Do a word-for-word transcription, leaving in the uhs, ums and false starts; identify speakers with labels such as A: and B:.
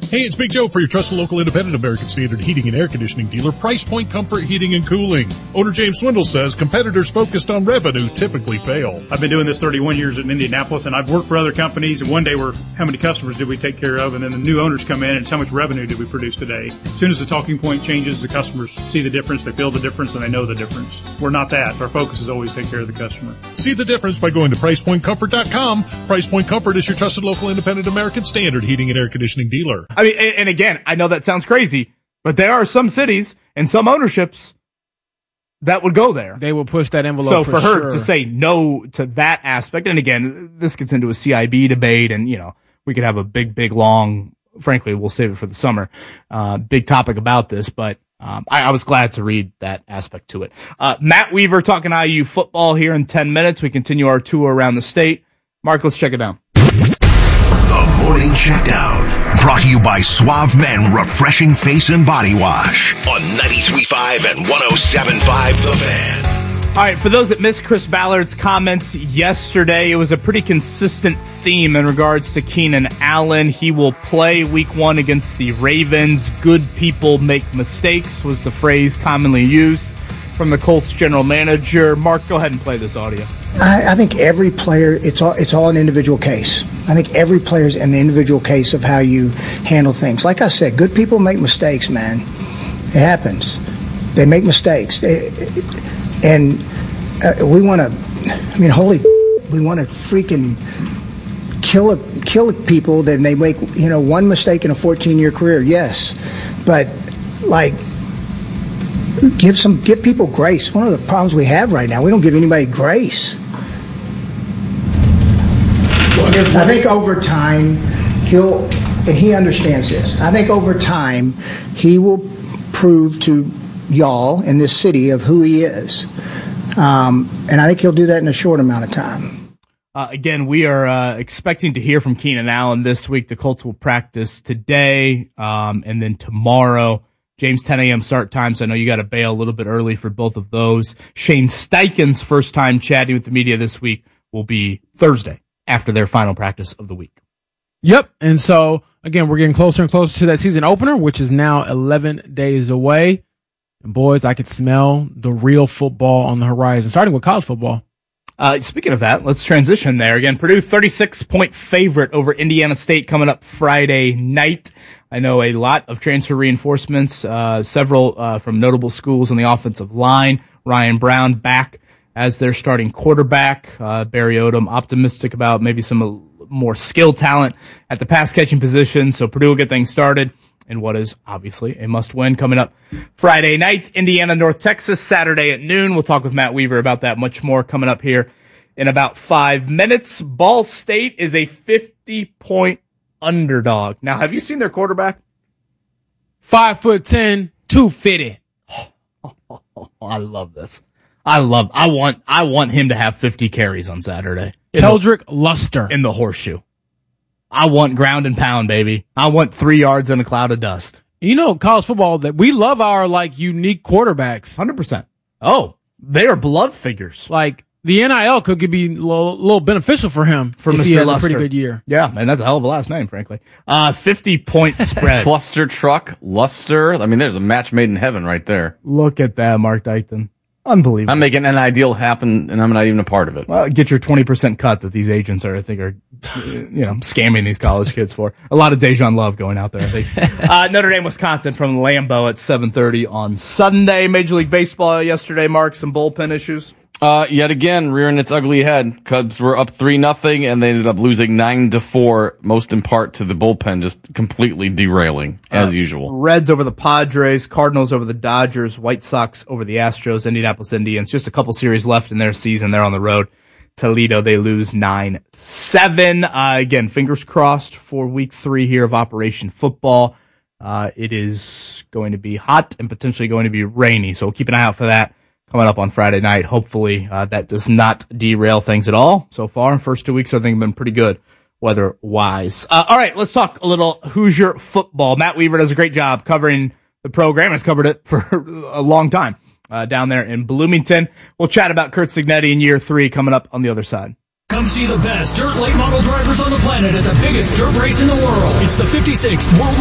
A: Hey, it's Big Joe for your trusted local independent American Standard heating and air conditioning dealer, Price Point Comfort Heating and Cooling. Owner James Swindle says competitors focused on revenue typically fail.
B: I've been doing this thirty-one years in Indianapolis, and I've worked for other companies, and one day we're, how many customers did we take care of? And then the new owners come in, and it's how much revenue did we produce today? As soon as the talking point changes, the customers see the difference, they feel the difference, and they know the difference. We're not that. Our focus is always take care of the customer.
A: See the difference by going to price point comfort dot com. Price Point Comfort is your trusted local independent American Standard heating and air conditioning dealer.
C: I mean, and again, I know that sounds crazy, but there are some cities and some ownerships that would go there.
D: They will push that envelope.
C: So
D: for,
C: for her
D: sure.
C: to say no to that aspect, and again, this gets into a C I B debate, and you know, we could have a big, big, long. Frankly, we'll save it for the summer. Uh, big topic about this, but um, I, I was glad to read that aspect to it. Uh, Matt Weaver talking I U football here in ten minutes. We continue our tour around the state. Mark, let's check it down.
E: The Morning Checkdown, brought to you by Suave Men Refreshing Face and Body Wash on ninety-three point five and one oh seven point five The Fan.
C: All right, for those that missed Chris Ballard's comments yesterday, it was a pretty consistent theme in regards to Keenan Allen. He will play week one against the Ravens. Good people make mistakes was the phrase commonly used from the Colts general manager. Mark, go ahead and play this audio.
F: I, I think every player, it's all it's all an individual case. I think every player is an individual case of how you handle things. Like I said, good people make mistakes, man. It happens. They make mistakes. They, and uh, we want to, I mean, holy, we want to freaking kill a, kill people that they make, you know, one mistake in a fourteen-year career, yes. But, like, give some give people grace. One of the problems we have right now, we don't give anybody grace. I think over time, he'll, and he understands this, I think over time, he will prove to y'all in this city of who he is. Um, and I think he'll do that in a short amount of time.
C: Uh, again, we are uh, expecting to hear from Keenan Allen this week. The Colts will practice today um, and then tomorrow. James, ten a.m. start times. I know you got to bail a little bit early for both of those. Shane Steichen's first time chatting with the media this week will be Thursday after their final practice of the week.
D: Yep. And so, again, we're getting closer and closer to that season opener, which is now eleven days away. And boys, I could smell the real football on the horizon, starting with college football.
C: Uh, speaking of that, let's transition there. Again, Purdue thirty-six point favorite over Indiana State coming up Friday night. I know a lot of transfer reinforcements, uh, several uh, from notable schools on the offensive line. Ryan Brown back as their starting quarterback. Uh, Barry Odom optimistic about maybe some more skill talent at the pass-catching position. So Purdue will get things started in what is obviously a must-win coming up Friday night. Indiana, North Texas, Saturday at noon. We'll talk with Matt Weaver about that much more coming up here in about five minutes. Ball State is a fifty-point underdog. Now, have you seen their quarterback?
D: Five foot ten, two fifty.
C: Oh, oh, oh, I love this. I love. I want. I want him to have fifty carries on Saturday.
D: Keldrick Luster
C: in the horseshoe. I want ground and pound, baby. I want three yards in a cloud of dust.
D: You know, college football, that we love our like unique quarterbacks.
C: one hundred percent. Oh, they are blood figures.
D: Like the N I L could be a little, little beneficial for him
C: for
D: if
C: Mister
D: he has
C: Luster.
D: a pretty good year.
C: Yeah, and that's a hell of a last name, frankly. Uh, fifty point spread.
G: Cluster truck, Luster. I mean, there's a match made in heaven right there.
C: Look at that, Mark Dykton. Unbelievable.
G: I'm making an ideal happen, and I'm not even a part of it.
C: Well, get your twenty percent cut that these agents are, I think, are, you know, scamming these college kids for. A lot of Dejan Love going out there, I think. uh, Notre Dame, Wisconsin from Lambeau at seven thirty on Sunday. Major League Baseball yesterday, Mark, some bullpen issues.
G: Uh, yet again, rearing its ugly head. Cubs were up three nothing, and they ended up losing nine to four, most in part to the bullpen just completely derailing, as uh, usual.
C: Reds over the Padres, Cardinals over the Dodgers, White Sox over the Astros, Indianapolis Indians. Just a couple series left in their season. They're on the road. Toledo, they lose nine seven. Uh, again, fingers crossed for week three here of Operation Football. Uh, it is going to be hot and potentially going to be rainy, so we'll keep an eye out for that. Coming up on Friday night. Hopefully uh, that does not derail things at all so far. First two weeks I think have been pretty good weather-wise. Uh, all right, let's talk a little Hoosier football. Matt Weaver does a great job covering the program. Has covered it for a long time uh, down there in Bloomington. We'll chat about Curt Cignetti in year three coming up on the other side.
H: Come see the best dirt late model drivers on the planet at the biggest dirt race in the world. It's the fifty-sixth World